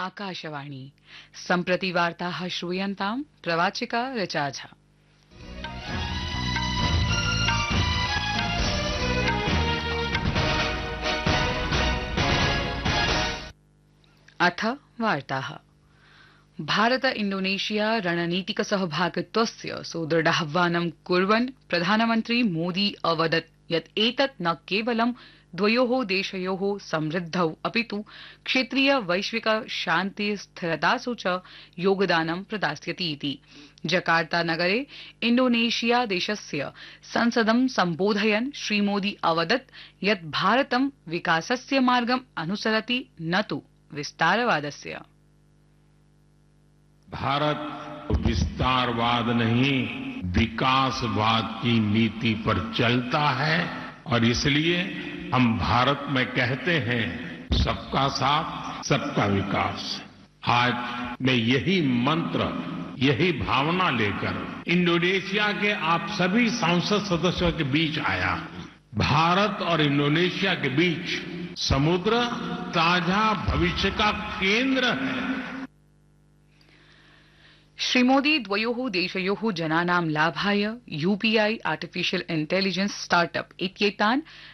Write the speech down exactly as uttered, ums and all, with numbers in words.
आकाशवाणी सम्प्रति वार्ताः श्रूयन्ताम् प्रवाचिका ऋचा झा। अथ वार्ताः। भारत इंडोनेशिया रणनीतिक सहभागित्वस्य सुदृढाह्वानं कुर्वन् प्रधानमन्त्री मोदी अवदत् यत् एतत् न केवलं द्वयोः देशयोः समृद्धौ अपितु क्षेत्रीय वैश्विक शान्ति स्थिरतासु च योगदानं प्रदास्यति इति। जकार्ता नगरे इंडोनेशिया देशस्य संसदं सम्बोधयन् श्रीमोदी अवदत् यत् भारतं विकासस्य मार्गम् अनुसरति न तु विस्तारवादस्य। भारत विस्तारवाद नहीं विकासवाद की नीति पर चलता है और इसलिए हम भारत में कहते हैं सबका साथ सबका विकास। आज मैं यही मंत्र यही भावना लेकर इंडोनेशिया के आप सभी सांसद सदस्यों के बीच आया हूं। भारत और इंडोनेशिया के बीच समुद्र साझा भविष्य का केंद्र है। श्री मोदी द्वयोः देशयोः जनानां लाभाय यूपीआई आर्टिफिशियल इंटेलिजेंस स्टार्टअप इत्येतान्